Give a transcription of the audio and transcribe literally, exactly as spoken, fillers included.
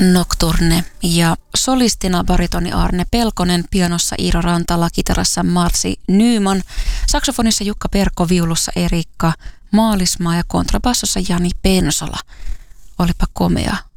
Nocturne ja solistina baritoni Arne Pelkonen, pianossa Iiro Rantala, kitarassa Marci Nyman, saksofonissa Jukka Perkko, viulussa Erikka Maalismaa ja kontrabassossa Jani Pensola. Olipa komea